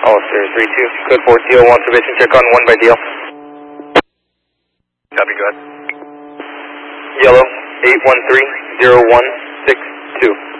Officer 32, code 4 CO, want observation check on 1 by DL. Copy, go ahead. Yellow, 813-0162.